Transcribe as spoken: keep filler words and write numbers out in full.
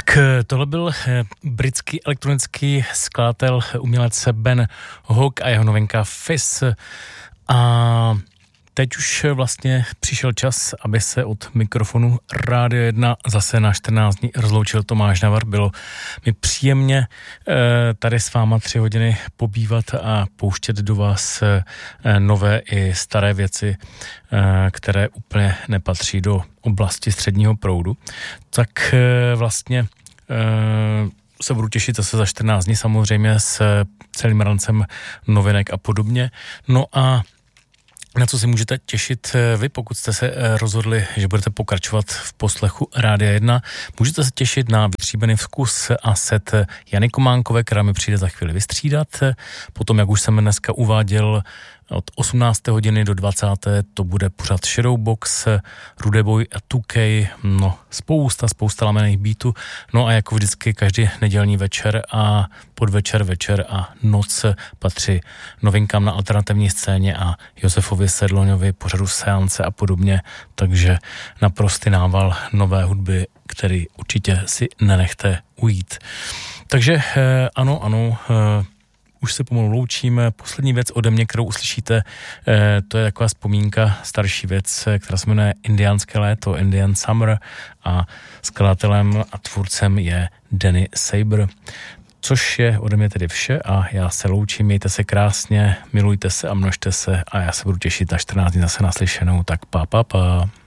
Tohle byl britský elektronický skladatel, umělec Ben Hogg a jeho novinka Fizz. A teď už vlastně přišel čas, aby se od mikrofonu Rádio jedna zase na čtrnáct dní rozloučil Tomáš Navar. Bylo mi příjemně tady s váma tři hodiny pobývat a pouštět do vás nové i staré věci, které úplně nepatří do oblasti středního proudu. Tak vlastně se budu těšit zase za čtrnáct dní samozřejmě s celým rancem novinek a podobně. No a na co si můžete těšit vy, pokud jste se rozhodli, že budete pokračovat v poslechu Rádia jedna. Můžete se těšit na Vystříbený vkus a set Jany Kománkové, která mi přijde za chvíli vystřídat. Potom, jak už jsem dneska uváděl, od osmnácté hodiny do dvacáté to bude pořád Shadowbox, Rude Boy a two K, no spousta, spousta lamených beatů. No a jako vždycky každý nedělní večer a podvečer, večer a noc patří novinkám na alternativní scéně a Josefovi Sedloňovi, pořadu Seance a podobně, takže naprostý nával nové hudby, který určitě si nenechte ujít. Takže ano, ano, už se pomalu loučíme. Poslední věc ode mě, kterou uslyšíte, eh, to je taková vzpomínka, starší věc, která se jmenuje Indiánské léto, Indian Summer, a skladatelem a tvůrcem je Danny Saber. Což je ode mě tedy vše a já se loučím, mějte se krásně, milujte se a množte se a já se budu těšit na čtrnáct dní zase naslyšenou, tak pa, pa, pa.